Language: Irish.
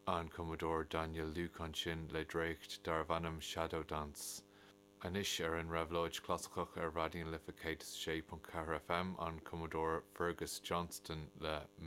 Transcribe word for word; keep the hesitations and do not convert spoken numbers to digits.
an Commodore Daniel Lucan sin le dréicht dar bhanam Shadow Dance. Anis ar an Revlóid clásicach ar radion lifa cé sé punt ceathr F M an Commodore Fergus Johnston le